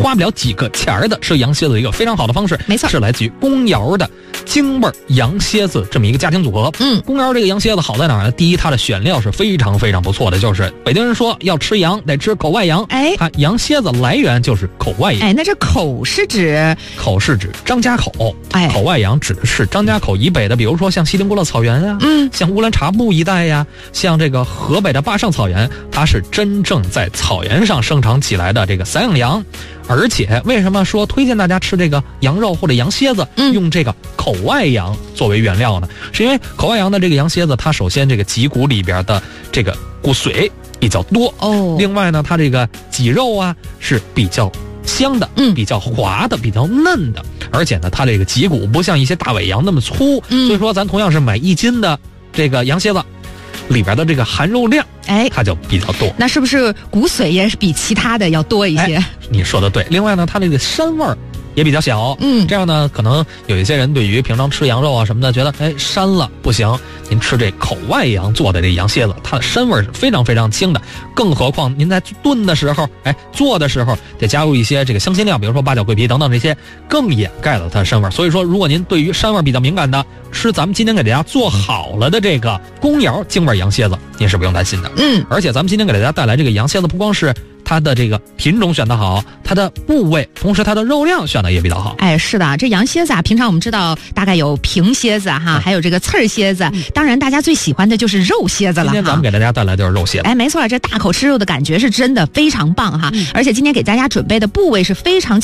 花不了几个钱儿的吃羊蝎子一个非常好的方式， 没错， 是来自于公窑的京味羊蝎子这么一个家庭组合。公窑这个羊蝎子好在哪儿呢？第一，它的选料是非常非常不错的，就是北京人说要吃羊得吃口外羊，它羊蝎子来源就是口外羊。 那这口是指张家口，口外羊指的是张家口以北的，比如说像锡林郭勒草原呀，像乌兰察布一带呀，像这个河北的坝上草原，它是真正在草原上生长起来的这个散养羊。而且为什么说推荐大家吃这个羊肉或者羊蝎子，用这个口外羊作为原料呢？是因为口外羊的这个羊蝎子，它首先这个脊骨里边的这个骨髓比较多另外呢，它这个脊肉啊是比较香的，比较滑的，比较嫩的，而且呢，它这个脊骨不像一些大尾羊那么粗，所以说咱同样是买1斤的这个羊蝎子，里边的这个含肉量，它就比较多。 那是不是骨髓也是比其他的要多一些？ 你说的对。另外呢，它这个膻味儿也比较小，这样呢，可能有一些人对于平常吃羊肉啊什么的，觉得膻了不行。您吃这口外羊做的这羊蝎子，它的膻味是非常非常轻的。更何况您在炖的时候，做的时候得加入一些这个香辛料，比如说八角、桂皮等等这些，更掩盖了它的膻味。所以说，如果您对于膻味比较敏感的，吃咱们今天给大家做好了的这个公窑京味羊蝎子，您是不用担心的。而且咱们今天给大家带来这个羊蝎子，不光是它的这个品种选得好，它的部位，同时它的肉量选得也比较好。 是的，这羊蝎子啊，平常我们知道大概有平蝎子哈，还有这个刺儿蝎子，当然大家最喜欢的就是肉蝎子了。 今天咱们给大家带来就是肉蝎子。 没错，这大口吃肉的感觉是真的非常棒哈，而且今天给大家准备的部位是非常